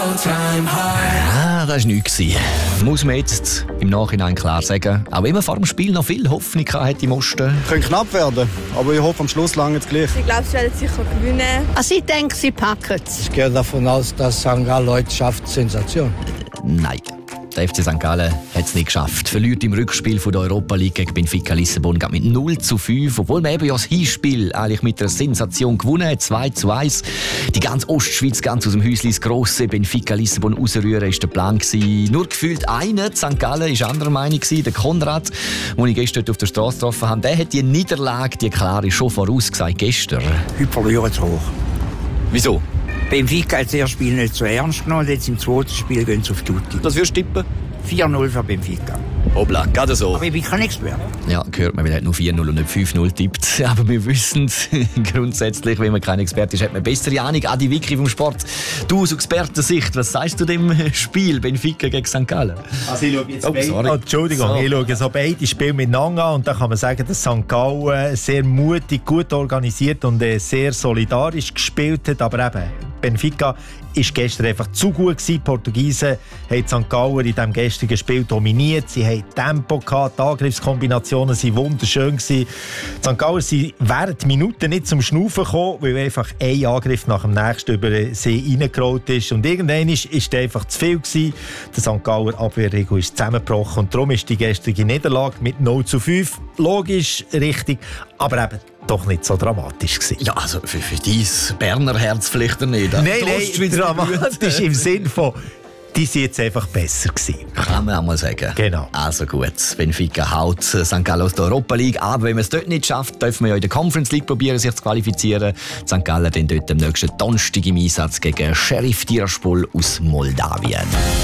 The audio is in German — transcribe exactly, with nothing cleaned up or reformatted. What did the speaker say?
Ah, das war nichts. Muss man jetzt im Nachhinein klar sagen. Auch wenn man vor dem Spiel noch viel Hoffnung hatte im Osten. Könnte knapp werden, aber ich hoffe, am Schluss lange es gleich. Ich glaube, sie werden sicher gewinnen. Also ich denke, sie packen es. Ich gehe davon aus, dass Sankt Gallen heute schafft. Sensation. Nein. Der F C Sankt Gallen hat es nicht geschafft. Verliert im Rückspiel von der Europa League gegen Benfica Lissabon mit null zu fünf, obwohl man eben ja das Hinspiel eigentlich mit einer Sensation gewonnen hat, zwei zu eins. Die ganze Ostschweiz ganz aus dem Häuschen, das grosse Benfica Lissabon rausrühren, war der Plan gewesen. Nur gefühlt einer, Sankt Gallen, war anderer Meinung gewesen, der Konrad, den ich gestern auf der Straße getroffen habe. Der hat die Niederlage, die klare, schon vorausgesagt gestern. Heute verlieren sie hoch. Wieso? Benfica hat das erste Spiel nicht so ernst genommen, jetzt im zweiten Spiel gehen sie auf Tutti. Das würdest du tippen? vier null für Benfica. Obla, gerade so. Aber ich bin kein Experte. Ja, gehört man, weil er nur vier null und nicht fünf null tippt. Aber wir wissen grundsätzlich, wenn man kein Experte ist, hat man bessere Ahnung. Adi Vicky vom Sport. Du aus Expertensicht, was sagst du dem Spiel Benfica gegen Sankt Gallen? Also ich schaue jetzt oh, beide, oh, Entschuldigung, so. ich schaue so beide Spiele miteinander an und da kann man sagen, dass Sankt Gallen sehr mutig, gut organisiert und sehr solidarisch gespielt hat, aber eben Benfica war gestern einfach zu gut gewesen. Die Portugiesen haben Sankt Gallen in diesem gestrigen Spiel dominiert. Sie hatten Tempo gehabt, die Angriffskombinationen waren wunderschön gewesen. Sankt Gallen sind während Minuten nicht zum Schnaufen gekommen, weil einfach ein Angriff nach dem nächsten über sie reingerollt ist. Und irgendwann war es einfach zu viel gewesen. Der Sankt Galler Abwehrregel ist zusammengebrochen und darum ist die gestrige Niederlage mit null zu fünf logisch, richtig, aber eben doch nicht so dramatisch gewesen. Ja, also für, für dein Berner Herz vielleicht nicht. Nein, nein, dramatisch im Sinn von, die sind jetzt einfach besser gewesen. Kann man auch mal sagen. Genau. Also gut, Benfica haut Sankt Gallen aus der Europa League. Aber wenn man es dort nicht schafft, dürfen wir ja in der Conference League probieren, sich zu qualifizieren. Sankt Gallen dann dort am nächsten Donnerstag im Einsatz gegen Sheriff Tiraspol aus Moldawien.